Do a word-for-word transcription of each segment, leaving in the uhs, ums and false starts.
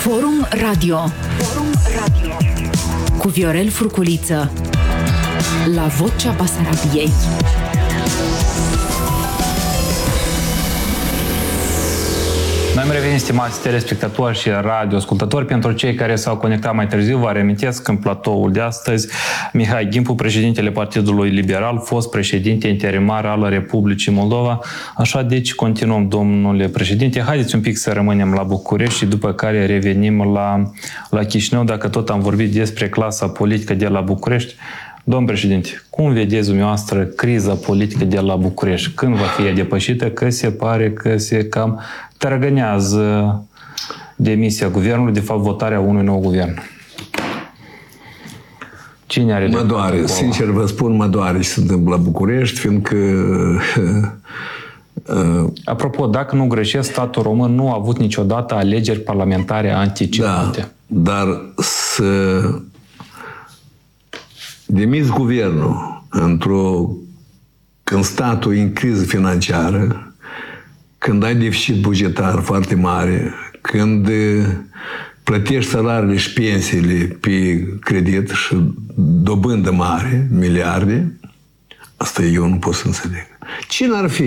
Forum Radio. Forum Radio. Cu Viorel Furculiță. La Vocea Basarabiei. Noi am revenit, stimați telespectatori și radioascultători. Pentru cei care s-au conectat mai târziu, vă reamintesc în platoul de astăzi Mihai Gimpu, președintele Partidului Liberal, fost președinte interimar al Republicii Moldova. Așa, deci, continuăm, domnule președinte. Haideți un pic să rămânem la București și după care revenim la, la Chișinău, dacă tot am vorbit despre clasa politică de la București. Domn președinte, cum vedeți dumneavoastră criza politică de la București? Când va fi depășită? Că se pare că se cam tărăgânează demisia guvernului, de fapt votarea unui nou guvern. Cine are Mă doare, acolo? Sincer vă spun, mă doare ce se întâmplă la București, fiindcă... Apropo, dacă nu greșesc, statul român nu a avut niciodată alegeri parlamentare anticipate. Da, dar să demiți guvernul într-o, când statul e în criză financiară, când ai deficit bugetar foarte mare, când plătești salariile și pensiile pe credit și dobândă mare, miliarde, asta eu nu pot să înțeleg. Cine ar fi?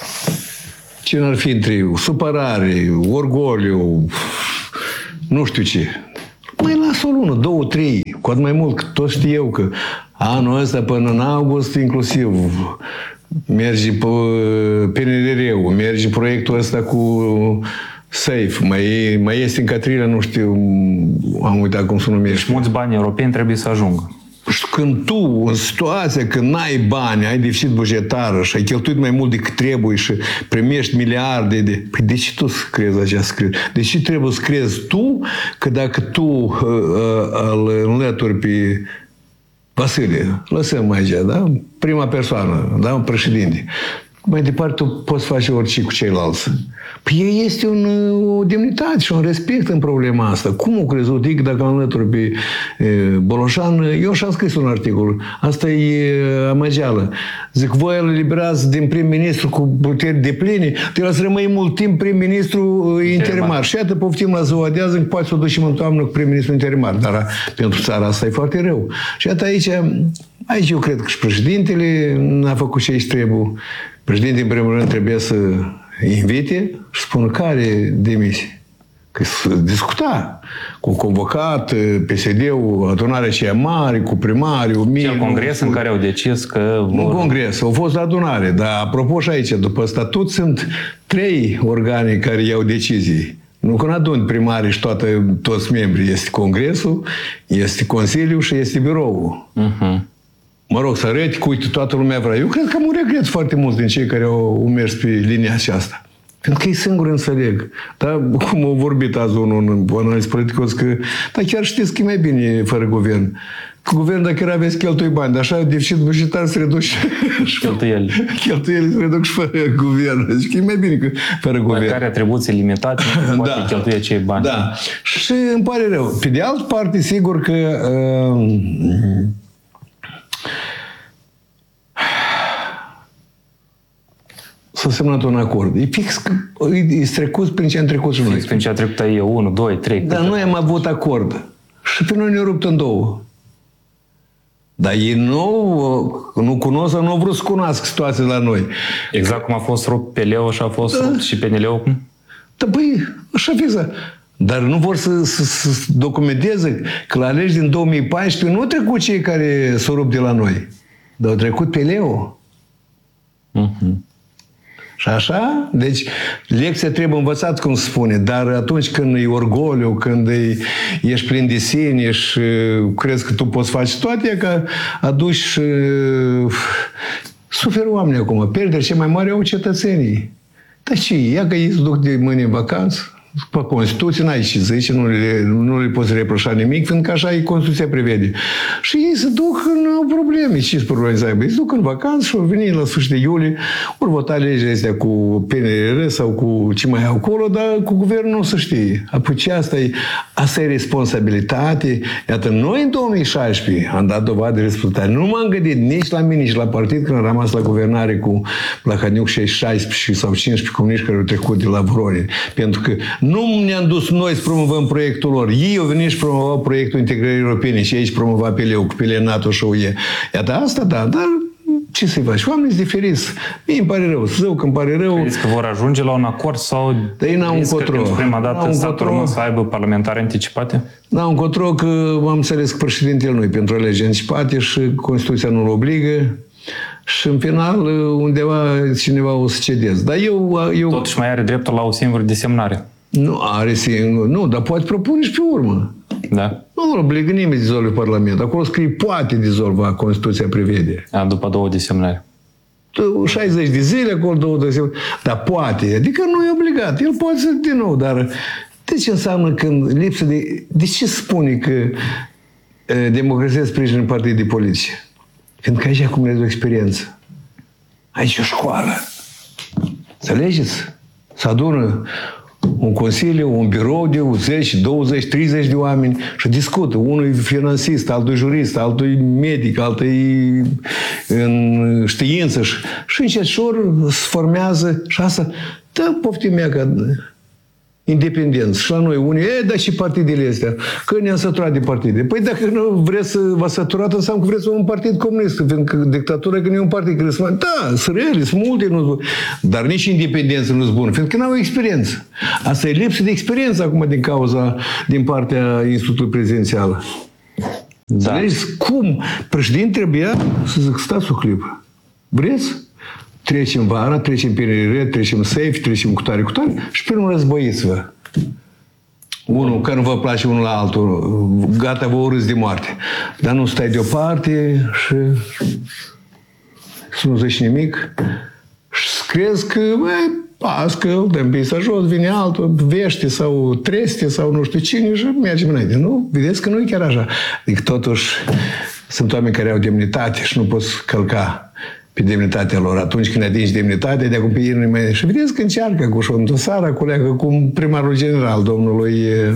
Cine ar fi între supărare, orgoliu, nu știu ce? Mai las-o lună, două, trei, cu atât mai mult, că tot știu eu că anul ăsta până în august inclusiv merge pe P N R R-ul, merge proiectul ăsta cu SAFE, mai, mai este în Catrilă, nu știu, am uitat cum se numește. Deci mulți bani europeni trebuie să ajungă. Și când tu, în situația când n-ai bani, ai deficit bugetar și ai cheltuit mai mult decât trebuie și primești miliarde de... Păi de ce tu să crezi această criză? De ce trebuie să crezi tu că dacă tu uh, uh, îl înlături pe Vasile, lăsăm aici, da? Prima persoană, da? Un președinte. Mai departe tu poți face orice cu ceilalți. Păi este un, o demnitate și un respect în problema asta. Cum o crezut că dacă am înlături pe e, Boloșan, eu și-am scris un articol. Asta e amăgeală. Zic, voi îl eliberați din prim-ministru cu puteri depline, trebuie să rămâi mult timp prim-ministru interimar. Și atât poftim la ziua de azi, că poate să o ducem în toamnă cu prim-ministru interimar. Dar pentru țara asta e foarte rău. Și atât aici, aici eu cred că și președintele n-a făcut ce-i trebuie. Președintele, în primul rând, trebuie să invite și spună care demisie. Că să discuta cu convocat P S D-ul, adunarea cea mare, cu primariul, mie... Cel congres în care au decis că... Nu vor... congres, au fost la adunare. Dar apropo și aici, după statut, sunt trei organe care iau decizii. Nu când adun primarii și toate, toți membrii. Este congresul, este consiliul și este biroul. Uh-huh. Mă rog, să arăt că, uite, toată lumea vrea. Eu cred că am un regret foarte mult din cei care au mers pe linia aceasta. Pentru că ei singuri înțeleg. Dar, cum au vorbit azi unul în analist politicos, că dar chiar știți că e mai bine fără guvern. Că guvern, dacă era aveți cheltui bani, dar așa deficit bugetar se reduce. Cheltuieli. Cheltuieli se reduc și fără guvern. Deci că e mai bine că fără guvern. Care atribuții limitate, nu poate da. Cheltuie acei bani. Da. Și îmi pare rău. Pe de altă parte, sigur că... Uh, s-a semnat un acord. E fix, e trecut prin ce am trecut și noi. Fix prin ce a trecut eu, unu, doi, trei. Dar noi am avut acord. Și pe noi ne-au rupt în două. Dar ei nu, nu cunosc, nu au vrut să cunoască situația la noi. Exact cum a fost rupt P L O și a fost da. Rupt și P N L-ul cum? Da, păi, așa fixă. Dar nu vor să, să, să documenteze că la alegeri din două mii paisprezece nu au trecut cei care s-au rupt de la noi. Dar au trecut P L-ul. Uh-huh. Și așa? Deci, lecția trebuie învățat, cum se spune, dar atunci când e orgoliu, când e, ești plin de sine și crezi că tu poți face toate, că aduci uh, suferă oamenii acum. Pierderi cea mai mare au cetățenii. Dar ce? Ia că ei se duc de mâine în vacanță, pe Constituție, n-ai ce zice, nu le, nu le poți reproșa nimic, fiindcă așa e Constituția prevede. Și ei se duc, nu au probleme. Ce-s probleme să aibă? Ei se duc în vacanță și vor veni la sfârșit de iulie, ori vota legea astea cu P N R R sau cu ce mai au acolo, dar cu guvernul nu se știe. Apoi ce asta e? Asta e responsabilitate. Iată, noi în două mii șaisprezece am dat dovadă de responsabilitate. Nu m-am gândit nici la mine, nici la partid, când am rămas la guvernare cu Plahotniuc și șaisprezece sau cincisprezece comuniști care au trecut de la Voronin. Pentru că Nu ne-am dus noi să promovăm proiectul lor. Ei au venit și promovau proiectul integrării europene și aici promova pe leu, cu pe NATO și U E. Iată, asta da, dar ce să-i faci? Oamenii sunt diferiți. Mie îmi pare rău. Zău că îmi pare rău. Credeți că vor ajunge la un acord sau dar ei n-au încotro. Prima dată statul român să aibă parlamentare anticipate? N-au încotro că am înțeles că președintele nu e pentru alegeri anticipate și Constituția nu-l obligă. Și în final undeva cineva o să cedeze. Dar eu, eu... Totuși mai are dreptul la o singură desemnare. Nu are singur. Nu, dar poate propune și pe urmă. Da. Nu obligă nimeni să dizolve Parlamentul. Acolo scrie poate dizolva, Constituția prevede. A, după două desemnări. șaizeci de zile, acolo două desemnări. Dar poate. Adică nu e obligat. El poate să din nou, dar de ce înseamnă când lipsă de... De ce spune că e, democrația sprijină partide politice? Pentru că aici acumulează o experiență. Aici e o școală. Înțelegeți? Se adună un consiliu, un birou de zece, douăzeci, treizeci de oameni și discută. Unul e finansist, altul e jurist, altul e medic, altul e în știință. Și, și încet și se formează și asta, da, poftim mea că independență. Și la noi unii, e, dar și partidele astea, că ne-am săturat de partide. Păi dacă nu vreți să vă săturat, înseamnă că vreți un partid comunist, pentru că dictatura că nu e un partid care să da, sunt rele, sunt multe, nu, dar nici independență nu-s bună, pentru că n-au experiență. Asta e lipsă de experiență acum din cauza, din partea Institutului Prezidențial. Da. Înțelegeți? Cum? Președinte trebuia să zic, stați o clipă. Vreți? Trecem vara, trecem pe trecem safe, trecem cu tare, cu tare și pe urmă războiți-vă. Unul, că nu vă place unul la altul, gata, vă urâți de moarte. Dar nu stai deoparte și să nu zici nimic și crezi că, băi, pască, îl dăm pisa jos, vine altul, vește sau treste sau nu știu cine și mergem înainte. Nu? Vedeți că nu e chiar așa. Adică totuși sunt oameni care au demnitate și nu poți călca pe demnitatea lor. Atunci când atingi demnitatea, de acum pe ei nu mai... Și vedeți că încearcă cu Șondosara, colegă cu primarul general, domnului e,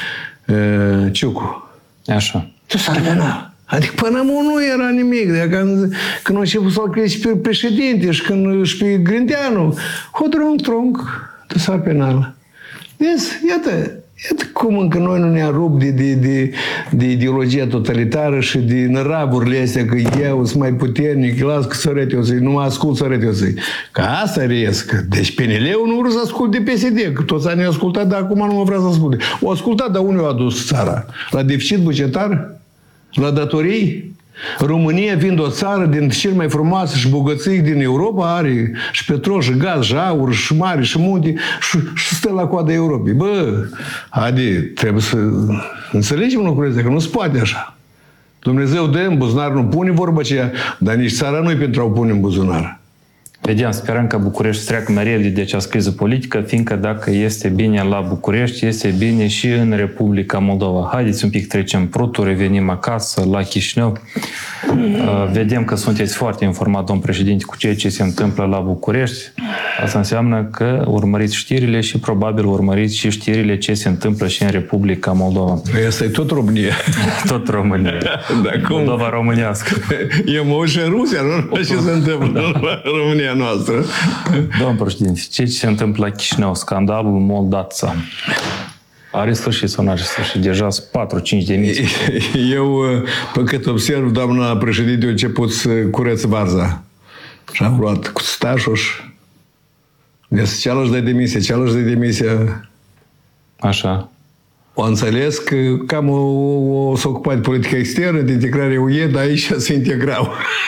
e, Ciucu. Așa. Dosar penal. Adică până nu era nimic. De când, când a început să-l crezi pe președinte și când și pe Grindeanu, hotărâm tronc, dosar penal. Vezi? Iată, iată cum încă noi nu ne-am rupt de, de, de, de ideologia totalitară și de năraburile astea că eu sunt mai puternic, las că să eu să nu mă ascult să eu să că asta riesc. Deci P N L-ul nu vrea să ascult de P S D, că toți ani au ascultat, dar acum nu mă vrea să asculte. O ascultat, dar unde a adus țara? La deficit bugetar? La datorii? România, fiind o țară din cel mai frumoase și bogății din Europa, are și petrol, și gaz, și aur, și mare, și munte, și, și stă la coada Europei. Bă, adi, trebuie să înțelegem lucrurile că nu se poate așa. Dumnezeu dă în buzunar, nu pune vorba aceea, dar nici țara nu-i pentru a o pune în buzunar. Vedem, sperăm că București să treacă mai repede de această criză politică, fiindcă dacă este bine la București, este bine și în Republica Moldova. Haideți un pic trecem prutul, revenim acasă, la Chișinău. Vedem că sunteți foarte informat, domn președinte, cu ceea ce se întâmplă la București. Asta înseamnă că urmăriți știrile și probabil urmăriți și știrile ce se întâmplă și în Republica Moldova. Asta e tot România. Tot România. Moldova românească. Eu mă uit și în Rusia, nu? Ce se întâmplă în România noastră. Domnul președinte, ce se întâmplă la Chișinău? Scandalul Moldața. Are sfârșit sau nu are sfârșit? Deja sunt patru-cinci de mii. Eu, pe cât observ, doamna președinte a început să curețe varza. Și am luat cu stașul și deci cealaltă își dă demisia, cealaltă își dă demisia. Așa. O înțeles că cam o, o, o s-a ocupat de politică externă, de integrare U E, dar aici se integrau.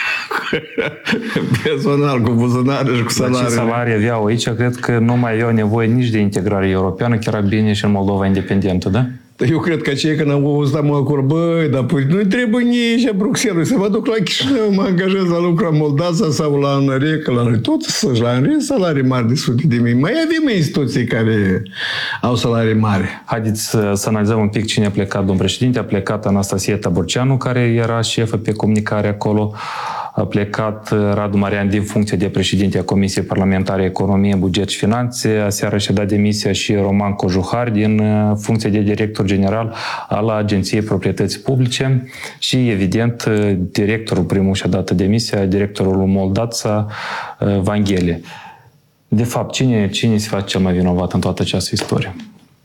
Personal, cu buzunare și cu salarii. Dar ce salarii aveau aici, cred că nu mai aveau nevoie nici de integrare europeană, chiar bine și în Moldova independentă, da? Eu cred că cei când am auzit mă acolo, băi, dar păi nu trebuie nici a Bruxelles, să mă duc la Chișinău, mă angajez la lucru la Moldața sau la Anărecă, la noi, tot să-și la Anărecă, salarii mari de sute de mii. Mai avem instituții care au salarii mari. Haideți să, să analizăm un pic cine a plecat, domn președinte. A plecat Anastasia Taborceanu, care era șefă pe comunicare acolo. A plecat Radu Marian din funcție de președinte a Comisiei Parlamentare Economie, Buget și Finanțe. Aseară și-a dat demisia și Roman Cojuhar din funcție de director general al Agenției Proprietății Publice și, evident, directorul primul și-a dat demisia, directorul Moldața, Vanghele. De fapt, cine, cine se face cel mai vinovat în toată această istorie?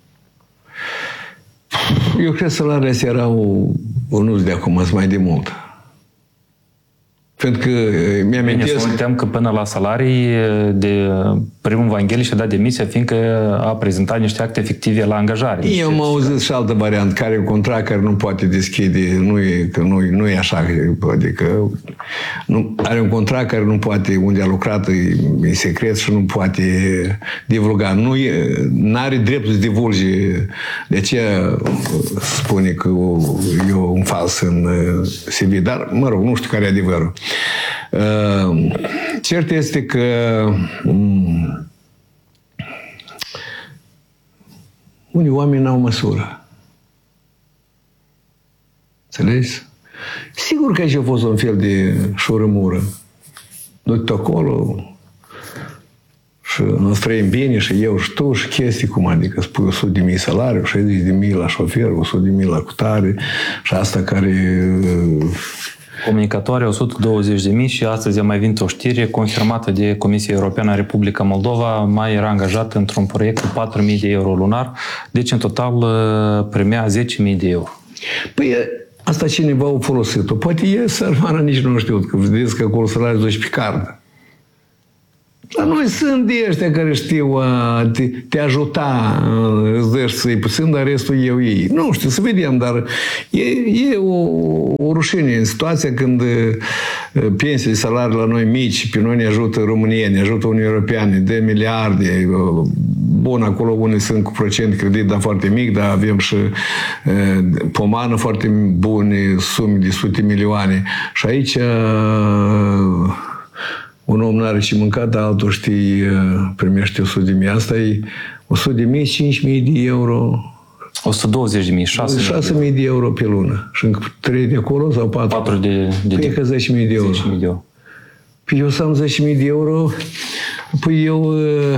Eu cred că salariile astea erau, nu-s de acum, sunt mai de mult. Pentru că mi-am Bine, să amintesc... uităm că până la salarii de primul Vangheli și-a dat demisia, fiindcă a prezentat niște acte fictive la angajare. Eu am auzit și altă variantă, care e un contract care nu poate deschide, nu e, că nu, nu e așa, adică nu, are un contract care nu poate, unde a lucrat, e, e secret și nu poate divulga. Nu are dreptul să divulge, de aceea spune că e un fals în C V, dar, mă rog, nu știu care e adevărul. Uh, cert este că um, unii oameni n-au măsură. Înțelegi? Sigur că aici a fost un fel de șurămură. Du-te acolo și noi trăim bine și eu și tu și chestii cum, adică spui o sută de mii salariu, șaizeci de mii la șofer, o sută de mii la cutare și asta care... Uh, Comunicatoare o sută douăzeci de mii și astăzi a mai venit o știre confirmată de Comisia Europeană a Republica Moldova, mai era angajat într-un proiect cu patru mii de euro lunar, deci în total primea zece mii de euro. Păi asta cineva a folosit-o. Poate e sărmana, nici nu știu, că vedeți că acolo salariul duce pe cardă. Dar noi sunt de ăștia care știu a te, te ajuta, îți dăși să-i puțin, dar restul eu ei. Nu știu, să vedem, dar e, e o, o rușine în situația când pensiile, salarii la noi mici, pe noi ne ajută România, ne ajută Uniunea Europeană, de miliarde, bun, acolo unii sunt cu procent credit, dar foarte mic, dar avem și e, pomană foarte bune, sume de sute milioane. Și aici... Un om n-are ce mânca, dar altul, știi, primește o sută de mii. Asta e o sută de mii, cinci mii de euro. o sută douăzeci de mii, șase mii de euro pe lună. Și încă trei de acolo sau patru? patru de, de, păi e că zece mii de euro. zece mii de euro. Păi eu să am zece mii de euro, păi eu uh,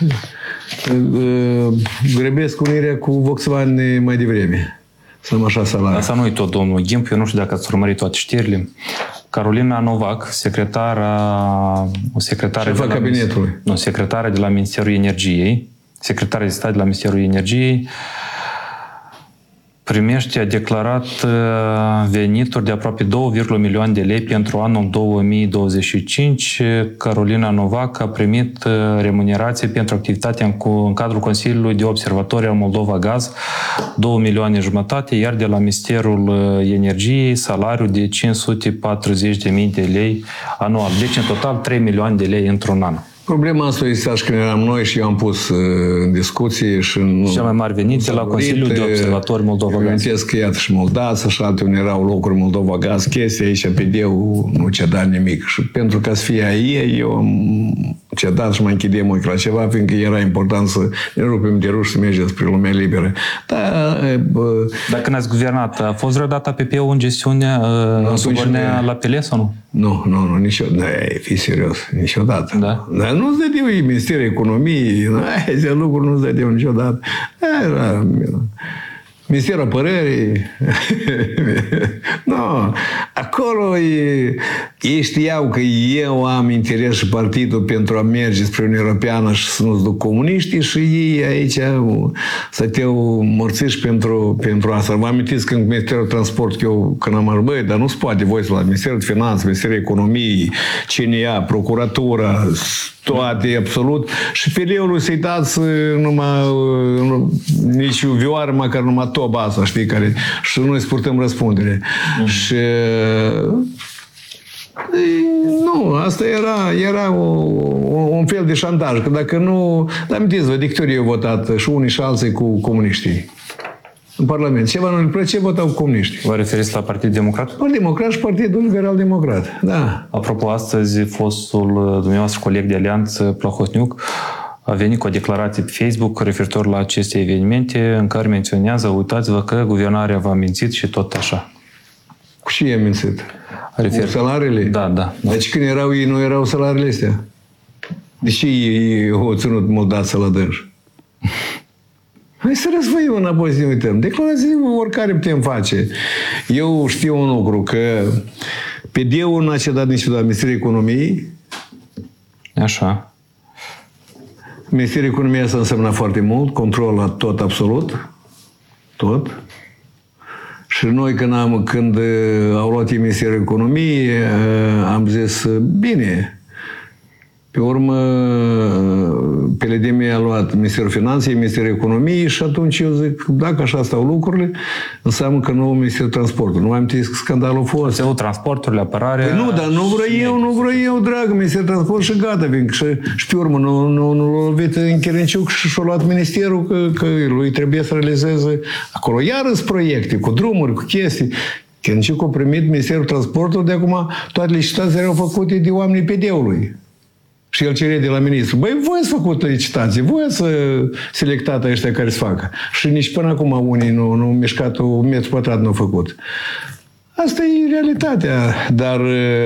uh, grăbesc unirea cu Volkswagen mai devreme. Să am așa salarii. Asta nu e tot, domnul Ghimp, eu nu știu dacă ați urmărit toate știrile. Carolina Novac, secretara, o secretară de la, cabinetului. Nu, secretară de la Ministerul Energiei, secretară de stat de la Ministerul Energiei, primește, a declarat venituri de aproape două virgulă unu milioane de lei pentru anul două mii douăzeci și cinci. Carolina Novac a primit remunerație pentru activitatea în, în cadrul Consiliului de Observatori al Moldova Gaz, două milioane jumătate, iar de la Ministerul Energiei salariu de cinci sute patruzeci de mii de lei anual. Deci în total trei milioane de lei într-un an. Problema asta este așa când eram noi și eu am pus în discuție și în... Cea mai mare venit de la Consiliul de Observatori Moldova Gaz. Amintesc că iată și Moldața și alte unde erau locuri Moldova Gaz, chestia aici, P D-ul nu cedat nimic. Și pentru ca să fie aici, eu am cedat și mă închidem ochi la ceva, fiindcă era important să ne rupem de ruși să mergem spre lumea liberă. Dar... Dacă când ați guvernat, a fost vreodată P P-ul în gestiune în subordinea la P L sau nu? Nu, nu, nu, niciodată. Da, fii serios, niciodată. Da? Dar nu-ți dădeau Ministerul Economiei, aceste lucruri nu-ți dădeau niciodată. Era Ministerul Apărării. Nu, acolo e, ei știau că eu am interes și partidul pentru a merge spre Uniunea Europeană și să nu-ți duc comuniștii și ei aici stăteau morțiși pentru, pentru asta. Vă amintiți că în Ministerul Transport, eu când am ajuns, băi, dar nu se poate voi la Ministerul de Finanțe, Ministerul Economiei, C N A, Procuratura, toate, absolut. Și P L-ului să-i dați numai nici vioară, măcar numai toba asta, știi, care și noi spurtăm răspundere. Mm. Și nu, asta era, era o, un fel de șantaj, că dacă nu, dar amintiți-vă, dictorii au votat și unii și alții cu comuniștii în Parlament. Ceva nu le place, votau cu comuniștii. Vă referiți la Partidul Democrat? Partidul Democrat și Partidul Liberal Democrat, da. Apropo, astăzi fostul dumneavoastră coleg de alianță, Plahotniuc, a venit cu o declarație pe Facebook referitor la aceste evenimente în care menționează, uitați-vă că guvernarea v-a mințit și tot așa. Cu ce i-a mințit? Refer... Cu salariile? Da, da, da. Deci când erau ei, nu erau salariile astea? De ce ei au ținut Moldața la dânș? Hai să răzvăim înapoi să ne uităm. Declarații oricare putem face. Eu știu un lucru, că P D-ul n-a cedat niciodată Ministerul Economiei. Așa. Ministerul Economiei asta însemna foarte mult, control la tot absolut. Tot. Și noi când, am, când au luat Ministerul Economiei, am zis, bine. Pe urmă, P L D M a luat Ministerul Finanței, Ministerul Economiei și atunci eu zic, dacă așa stau lucrurile, înseamnă că nou Ministerul Transportului. Nu am zis că scandalul a fost. Ținut transporturile, apărare... Păi nu, dar nu vreau eu, nu vreau eu, dragă, Ministerul Transport și gata, vin. Și, și pe urmă, nu, nu, nu l-a lovit în Chirenciuc și și-a luat Ministerul că, că lui trebuie să realizeze acolo iarăși proiecte, cu drumuri, cu chestii. Chirenciuc a primit Ministerul Transportului, de acum toate licitațiile erau făcute de oamenii P D-ului. Și el cere de la ministru, băi, voi ați făcut licitații, voi ați selectat ăștia care se facă. Și nici până acum unii nu au mișcat un metru pătrat, nu au făcut. Asta e realitatea, dar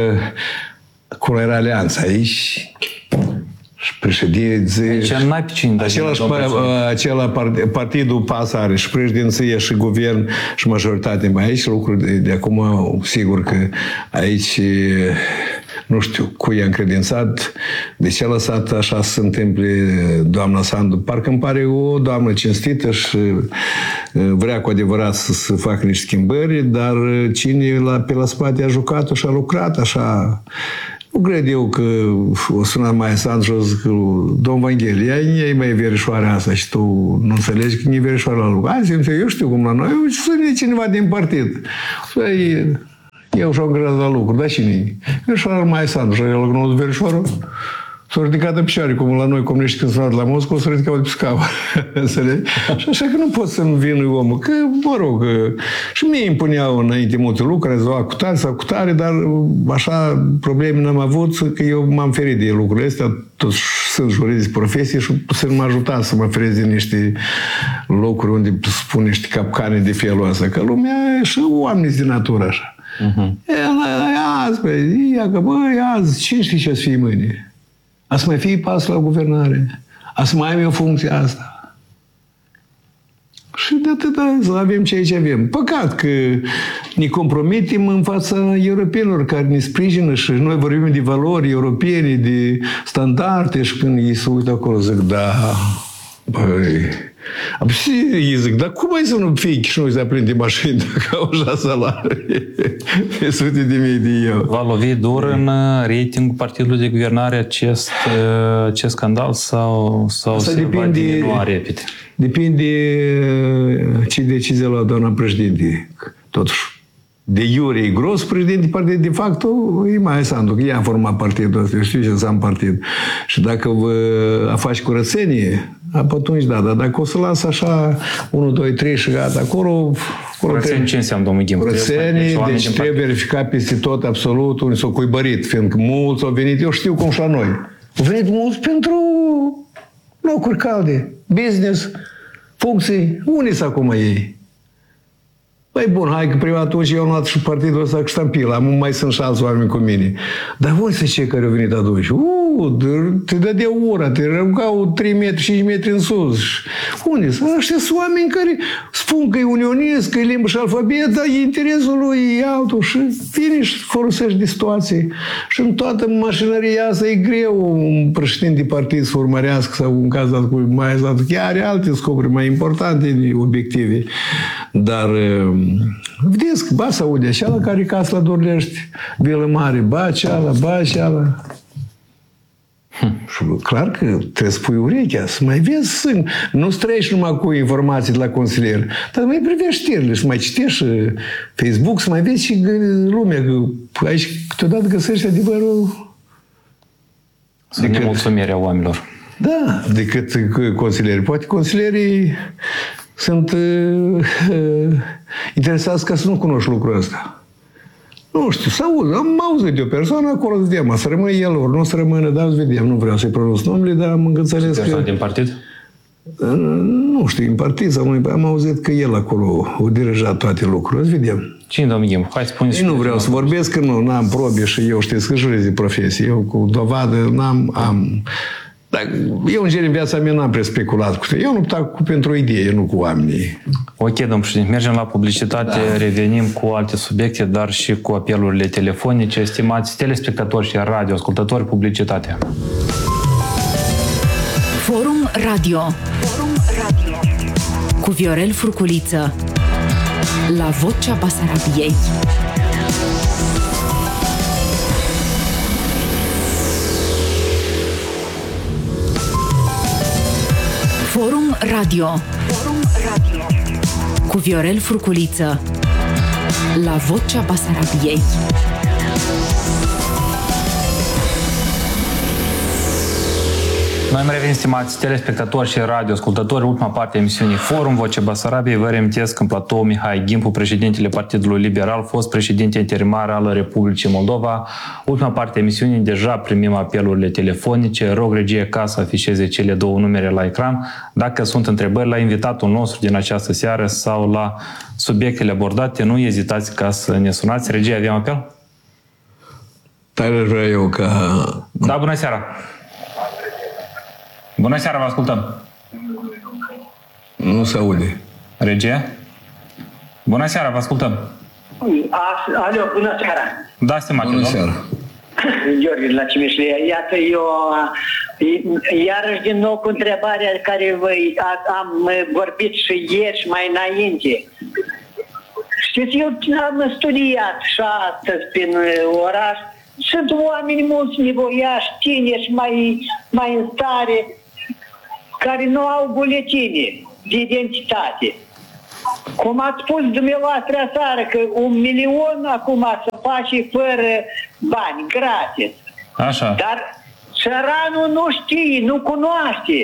acolo era alianța aici și președinții... Ce n-ai pe cine, același acela partidul PAS are și președinție și guvern și majoritate. Aici lucruri de, de acum, sigur că aici... Nu știu cui i-a încredințat, de ce a lăsat așa să se întâmple doamna Sandu. Parcă îmi pare o doamnă cinstită și vrea cu adevărat să se facă niște schimbări, dar cine la, pe la spate a jucat-o și a lucrat așa. Nu cred eu că o sună mai Sandu și o zic, domn Vanghel, ia-i mai verișoarea asta și tu nu înțelegi că nu e verișoara la lucru. Hai, eu știu cum la noi, eu sună cineva din partid. Să-i... Eu și-au angajat la lucru, dar cine-i? Verișoară mai Sandu, și el a cunoscut verișoară. S-a ridicat în picioare, cum la noi comuniști când s-a luat la Moscova, s-a ridicat pe scavă. Și așa că nu pot să-mi vină omul, că, mă rog, și mie îmi puneau înainte multe lucruri, rezolva cu tare sau cu tare, dar așa probleme n-am avut, că eu m-am ferit de lucrurile astea, toți sunt juridici profesie și să mă ajuta să mă ferez din niște locuri unde spun niște capcane de felul ăsta, că lumea și oamenii din natură așa. Uh-huh. E, azi, băi, ia că, băi, azi, cine știe ce-o să fie mâine? A să mai fie pas la guvernare. A să mai am eu funcția asta. Și de atâta să avem ceea ce avem. Păcat că ne compromitem în fața europenilor care ne sprijină și noi vorbim de valori europene, de standarde și când ei se uită acolo zic, da, băi... Și îi zic, dar cum ai să nu fie Chișinău să aprinde mașini dacă au așa salarii? Pe sute de mii de euro. Va lovi dur în ratingul partidului de guvernare acest, acest scandal sau, sau se depinde, va diminua repede? Depinde ce decizie la doamna președinte. Totuși, de iure e gros președinte, partid de facto e mai Sandu, că ea a format partidul ăsta, eu știu ce înseamnă partid. Și dacă vă faci curățenie, atunci da, dar dacă o să las așa unu, doi, trei și gata, acolo... Curățenie ce înseamnă, domnul Ghim? Curățenie, deci trebuie verificat peste tot, absolut, unii s-au cuibărit, fiindcă mulți au venit, eu știu cum și la noi, au venit mulți pentru locuri calde, business, funcții, unii sunt acum ei. Păi bun, hai că prima atunci eu am luat și partidul ăsta cu ștampila, mai sunt și alți oameni cu mine. Dar voi să cei care au venit atunci? Uuu, te dădea ura, te rugau trei metri, cinci metri în sus. Unde? Ăștia sunt oameni care spun că e unionist, că e limbă și alfabet, dar e interesul lui e altul și vine și folosești de situații. Și în toată mașinăria asta e greu un președinte de partid să urmărească sau în cazul dat cu mai exact, chiar are alte scopuri mai importante, obiective. Dar vedeți că ba să aude așa care e casă la Dorlești, Vilă Mare, ba ceala, ba ceala. Hm. Și clar că trebuie să pui urechea, să mai vezi, să nu străiești numai cu informații de la consilier, dar mai privești știrile, să mai citești Facebook, să mai vezi și lumea, că aici câteodată găsești adevărul. Să nemulțumirea oamenilor. Da, decât consilieri. Poate consilierii sunt uh, uh, interesați ca să nu cunoști lucrul ăsta. Nu știu, să aud, am auzit de o persoană, acolo îți vedem, să rămâne el, ori nu să rămână, dar îți vedem, nu vreau să-i pronunț numele, dar am înțeles că... Persoană din partid? Uh, nu știu, din partid sau nu, am auzit că el acolo a dirijat toate lucrurile, îți vedem. Cine, domnul Ghim? Hai spune-și. Nu vreau să vorbesc, că nu, n-am probe și eu știți că jurez de profesie, eu cu dovadă n-am, am... Dar eu, în genere, în viața mea n-am prea speculat cu eu, nu cu pentru o idee, nu cu oamenii. Ok, domnul președinte, mergem la publicitate, da. Revenim cu alte subiecte, dar și cu apelurile telefonice. Stimați telespectatori și radioascultători, publicitate. Forum Radio. Forum Radio. Cu Viorel Furculiță. la Vocea Basarabiei. Forum Radio. Forum Radio. Cu Viorel Furculiță. La Vocea Basarabiei. Noi am revenit, stimați telespectatori și radioascultători, ultima parte a emisiunii Forum, Vocea Basarabiei. Vă reamintesc în platou Mihai Gimpu, președintele Partidului Liberal, fost președinte interimar al Republicii Moldova. Ultima parte a emisiunii, deja primim apelurile telefonice. Rog regie ca să afișeze cele două numere la ecran. Dacă sunt întrebări la invitatul nostru din această seară sau la subiectele abordate, nu ezitați ca să ne sunați. Regie, avem apel? Tare vreau eu ca... Da, bună seara! Bună seara, vă ascultăm. Nu se aude. Regie? Bună seara, vă ascultăm. Alo, bună seara. Da, stimați. Bună seara. Gheorghe, la Cimișlie. Iată, eu iarăși din nou cu întrebarea care vă am vorbit și ieri și mai înainte. Știți, eu am studiat și astăzi prin oraș. Sunt oameni mulți nevoiași, tineri și mai, mai în stare, care nu au buletine de identitate. Cum ați spus dumneavoastră aseară, că un milion acum se face fără bani, gratis. Așa. Dar țăranul nu știe, nu cunoaște.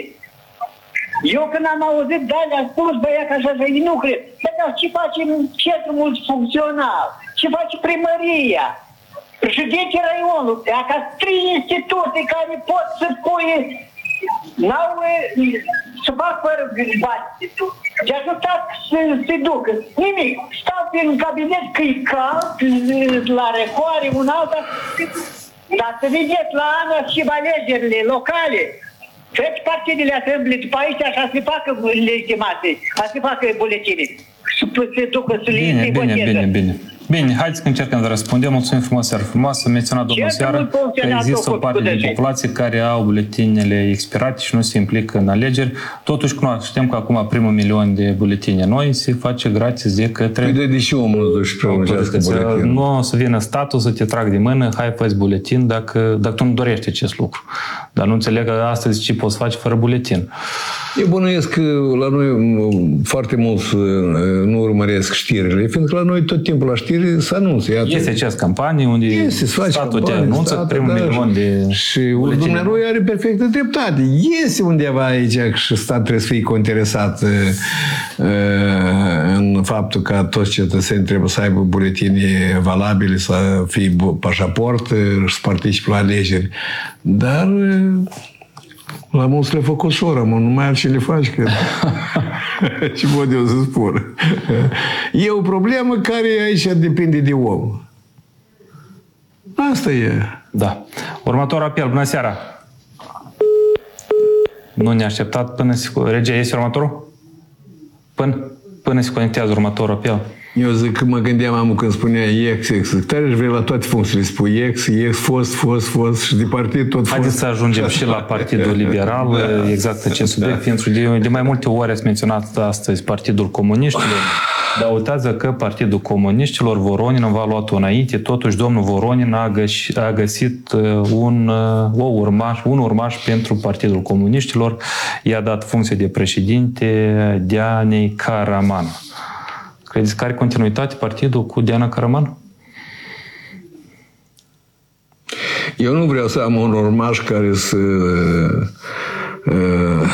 Eu când am auzit, da, le-am spus, băia, că așa, nu cred. Dar ce face centrul multifuncțional? Ce face primăria? Președintele raionului, dacă trei instituții care pot să pui, n-au să fac fără bani. De ajutat să se ducă. Nimic. Stau pe un cabinet că e cald, la recoare, un alta. Dar să vedeți la anul și alegerile locale. Cred că partidele asemble după aici așa se facă legitimații, așa se facă buletine. Și se ducă să le Bine, bine, bine, bine. Bine, haideți că încercăm să răspundem. Mulțumim frumos, seară frumoasă. Menționat domnul seară că există o parte din populație care au buletinele expirate și nu se implică în alegeri. Totuși cunoaștem că acum primul milion de buletine noi se face gratis de către... Păi de ce omul își prelungească buletin? Nu o să vină statul să te trag de mână, hai, fă-ți buletin dacă, dacă tu nu dorești acest lucru. Dar nu înțeleg că astăzi ce poți face fără buletin. Eu bănuiesc că la noi foarte mulți nu urmăresc știrile, fiindcă la noi tot timpul la știri se anunță. Iată, este această campanie unde este, statul campanie, te anunță statul, primul da, milion de și dumnealui are perfectă dreptate. Este undeva aici și statul trebuie să fie interesat uh, în faptul că toți cetățenii trebuie să aibă buletine valabile, să fie pașaport și să participe la alegeri. Dar la mulți le-a făcut soră, mă, numai altce le faci, că... Ce pot eu să spun? E o problemă care aici depinde de om. Asta e. Da. Următorul apel. Bună seara! Nu ne-a așteptat până se... Regia, este următorul? Până, până se conectează următorul apel. Eu zic că mă gândeam amul când spunea ex, ex. Tare își vrei la toate funcțiile spui ex, ex, fost, fost, fost și de partid tot fost. Haideți să ajungem și la Partidul Liberal, da, exact acest subiect, da. Fiindcă de, de mai multe ori ați menționat astăzi Partidul Comuniștilor, dar uitați că Partidul Comuniștilor, Voronin v-a luat înainte, totuși domnul Voronin a, găs- a găsit un, o urmaș, un urmaș pentru Partidul Comuniștilor, i-a dat funcție de președinte Dianei Caraman. Credeți că are continuitate partidul cu Diana Caraman? Eu nu vreau să am un urmaș care să uh,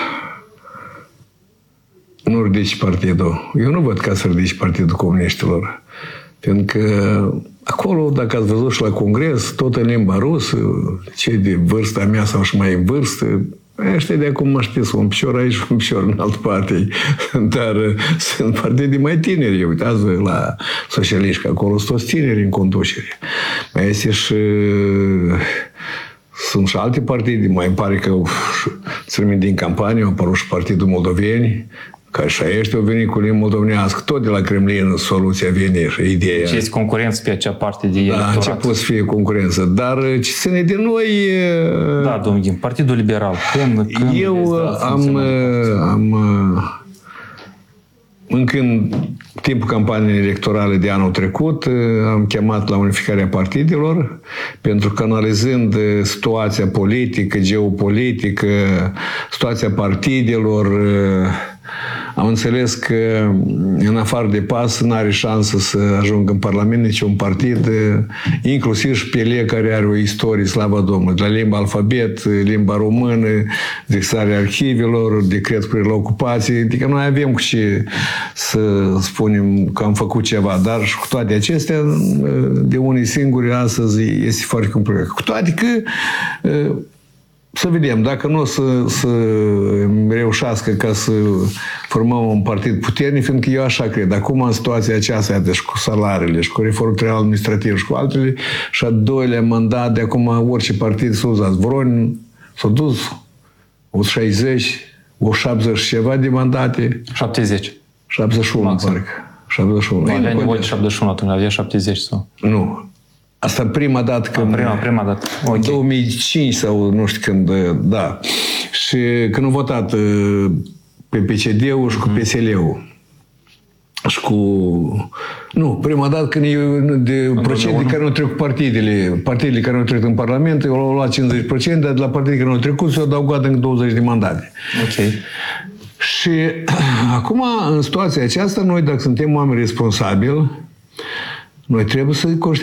nu ridici partidul. Eu nu văd ca să ridici Partidul Comuniștilor. Pentru că acolo, dacă ați văzut și la congres, tot în limba rusă, cei de vârsta mea sau și mai în vârstă, ăștia de acum mă știți, un picior aici, un picior în altă parte. Dar sunt partide mai tineri. Uitați-vă la socialiști, că acolo sunt toți tineri în conducere. Mai este și... Sunt și alte partide. Mai îmi pare că țărmini din campanie au apărut și Partidul Moldoveni, că și ăștia au venit cu limba moldovenească. Tot de la Kremlin soluția vine și ideea. Ce este concurență pe acea parte de electorat. Da, a început să fie concurență. Dar ce ține de noi... Da, domnul Ghim, Partidul Liberal. Când, când eu am, am încă în timpul campaniei electorale de anul trecut, am chemat la unificarea partidelor, pentru că analizând situația politică, geopolitică, situația partidelor, am înțeles că în afară de P A S n-are șansă să ajungă în Parlament nici un partid, inclusiv și P L E, care are o istorie, slavă Domnului, de la limba alfabet, limba română, dexarea arhivelor, decret cu relocupație, adică noi avem cu ce să spunem că am făcut ceva, dar și cu toate acestea, de unii singuri astăzi este foarte complicat. Cu toate că să vedem, dacă nu o să, să reușească ca să formăm un partid puternic, fiindcă eu așa cred. Acum, în situația aceasta, deci cu salariile și cu reformul administrativ și cu altele, și a doilea mandat, de acum orice partid s-a uzat. Vroni s-a dus o șaizeci, o șaptezeci ceva de mandate. șaptezeci. șaptezeci și unu, parcă. șaptezeci și unu. Nu avea nevoie de șaptezeci și unu atunci, avea șaptezeci sau? Nu. Asta prima dată când... Prima, prima dată. Okay. două mii cinci sau nu știu când, da. Și când au votat pe P C D-ul și cu P S L-ul. Și cu... Nu, prima dată când e de procente care nu trec cu partidele, partidele care nu trec în Parlament, eu au luat cincizeci la sută, dar de la partidele care nu trecut s-au adăugat încă douăzeci de mandate. Ok. Și acum, în situația aceasta, noi, dacă suntem oameni responsabili, noi trebuie să conștientizăm